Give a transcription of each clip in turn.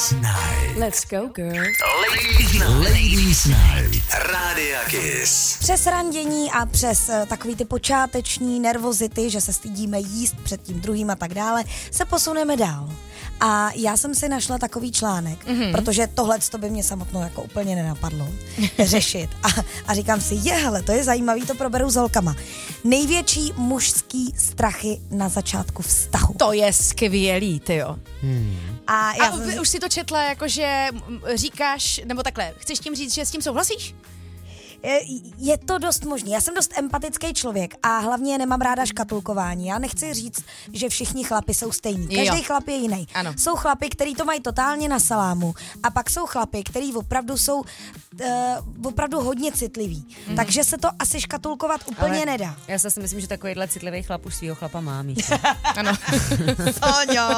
Ladies Night. Let's go, girl. Ladies Night. Rádia Kiss. Přes randění a přes takový ty počáteční nervozity, že se stydíme jíst před tím druhým a tak dále, se posuneme dál. A já jsem si našla takový článek, protože tohleto by mě samotnou jako úplně nenapadlo řešit. A říkám si, hele, to je zajímavý, to proberu s holkama. Největší mužský strachy na začátku vztahu. To je skvělý, tyjo. A už si to četla, jakože říkáš, nebo takhle, chceš tím říct, že s tím souhlasíš? Je to dost možný. Já jsem dost empatický člověk a hlavně nemám ráda škatulkování. Já nechci říct, že všichni chlapi jsou stejní. Každý chlap je jiný. Ano. Jsou chlapi, který to mají totálně na salámu a pak jsou chlapi, který opravdu jsou opravdu hodně citliví. Takže se to asi škatulkovat úplně nedá. Já si myslím, že takovýhle citlivý chlap už svýho chlapa má mít. Ano. Soňo.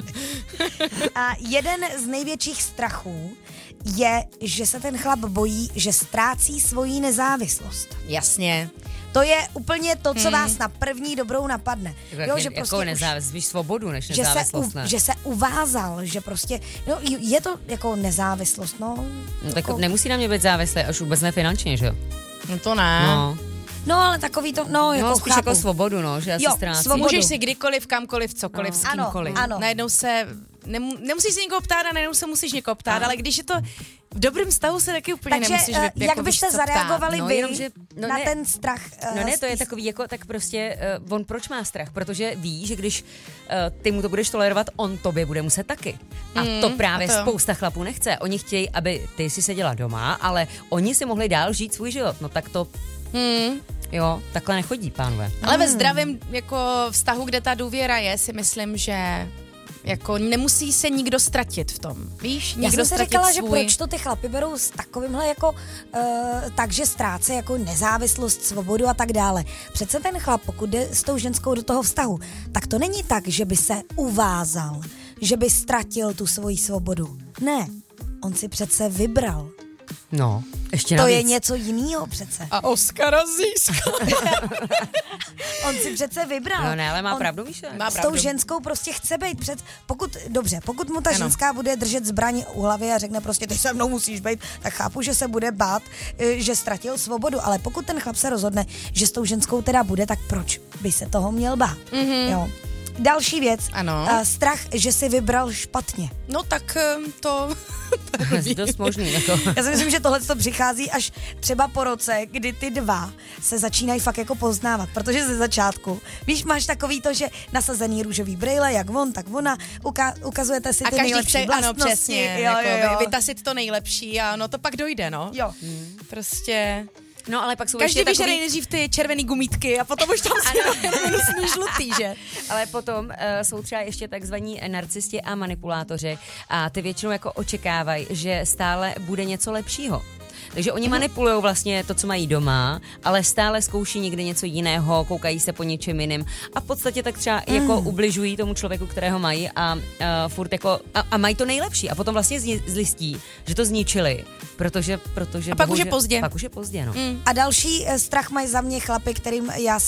A jeden z největších strachů je, že se ten chlap bojí, že ztrácí svoji nezávislost. Jasně. To je úplně to, co vás na první dobrou napadne. Jo, že prostě jako nezávislost, víš, svobodu než nezávislost. Že se uvázal, že prostě, no je to jako nezávislost, no. Tak jako, nemusí na mě být závislý, až vůbec ne finančně, že jo? No to ne. No, ale takový to, jako spíš chápu. jako svobodu, no, že asi ztrácí. Můžeš si kdykoliv, kamkoliv, cokoliv, s kýmkoliv. Ano. Najednou se, nemusíš se někoho ptát a najednou se musíš někoho ptát, ale když je to v dobrým stavu, se taky úplně nemusíš jak byste zareagovali vy na ten strach? No ne, to je takový jako, tak prostě, on proč má strach? Protože ví, že když ty mu to budeš tolerovat, on tobě bude muset taky. A to právě spousta chlapů nechce. Oni chtějí, aby ty si seděla doma, ale oni si mohli dál žít svůj život. No tak to... Jo, takhle nechodí, pánové. Ale ve zdravém jako vztahu, kde ta důvěra je, si myslím, že jako nemusí se nikdo ztratit v tom, víš? Já jsem si říkala, že proč to ty chlapi berou s takovýmhle jako takže ztrácí jako nezávislost, svobodu a tak dále. Přece ten chlap, pokud jde s tou ženskou do toho vztahu, tak to není tak, že by se uvázal, že by ztratil tu svoji svobodu. Ne, on si přece vybral. No, ještě to navíc. je něco jiného přece. A Oscara získal. On si přece vybral. No ne, ale má pravdu, víš? S tou ženskou prostě chce být pokud mu ta ženská bude držet zbraň u hlavy a řekne prostě, ty se mnou musíš být, tak chápu, že se bude bát, že ztratil svobodu, ale pokud ten chlap se rozhodne, že s tou ženskou teda bude, tak proč by se toho měl bát? Jo. Další věc, strach, že si vybral špatně. No tak to... je dost možný. Jako. Já si myslím, že tohle to přichází až třeba po roce, kdy ty dva se začínají fakt jako poznávat, protože ze začátku, víš, máš takový to, že nasazený růžový brejle, jak on, tak ona, ukazujete si ty nejlepší vlastnosti. Ano, přesně, jo. vytasit to nejlepší a no to pak dojde, no. Jo. Prostě... No, ale pak jsou každý ještě vyžere nejdřív ty červený gumítky a potom už tam jsou žlutý, že? Ale potom jsou třeba ještě takzvaní narcisti a manipulátoři a ty většinou jako očekávají, že stále bude něco lepšího. Takže oni manipulují vlastně to, co mají doma, ale stále zkouší někde něco jiného, koukají se po něčem jiným a v podstatě tak třeba jako ubližují tomu člověku, kterého mají a furt jako a mají to nejlepší a potom vlastně zjistí, že to zničili, protože a pak už je pozdě. Pak už je pozdě, no. A další strach mají za mě chlapy, kterým já